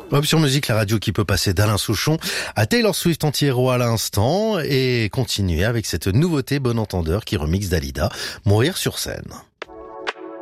Option Musique, la radio qui peut passer d'Alain Souchon à Taylor Swift anti-héros à l'instant et continuer avec cette nouveauté bon entendeur qui remixe Dalida, Mourir sur scène.